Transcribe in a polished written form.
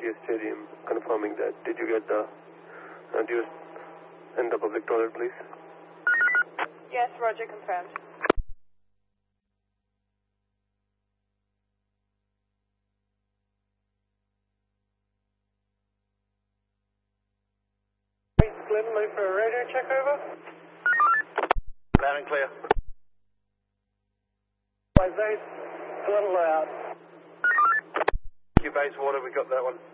BTS Stadium, confirming that. Did you get the use in the public toilet, please? Yes, Roger, confirmed. Glenn, move for a radio check, over. Loud and clear. Base, a little loud. Basewater, we got that one.